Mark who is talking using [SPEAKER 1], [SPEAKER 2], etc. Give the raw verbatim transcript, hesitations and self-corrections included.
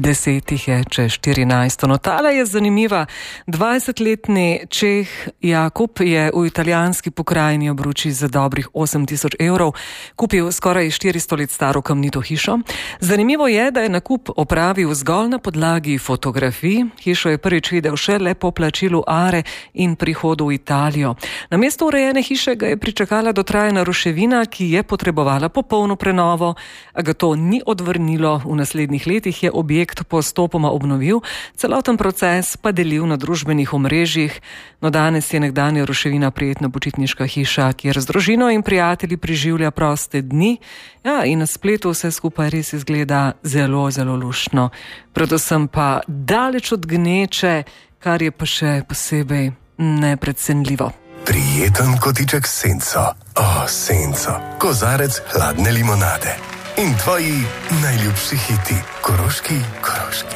[SPEAKER 1] Desetih je čez štirinajsto. No, tale je zanimiva. dvajsetletni Čeh Jakub je v italijanski pokrajini Abruči za dobrih osem tisoč evrov kupil skoraj štiristo let staro kamnito hišo. Zanimivo je, da je nakup opravil zgolj na podlagi fotografij. Hišo je prvič videl šele po plačilu are in prihodu v Italijo. Na mesto urejene hiše ga je pričakala dotrajana ruševina, ki je potrebovala popolno prenovo, a ga to ni odvrnilo. V naslednjih letih je objekt postopoma obnovil, celoten proces pa delil na družbenih omrežjih. No, danes je nekdanja ruševina prijetna počitniška hiša, kjer z družino in prijatelji preživlja proste dni. Ja, in na spletu vse skupaj res izgleda zelo, zelo luštno. Predvsem pa daleč od gneče, kar je pa še posebej neprecenljivo.
[SPEAKER 2] Prijeten kotiček s senco. O, senco. Kozarec hladne limonade. In tvoji najljubši hiti. Koroški, Koroški.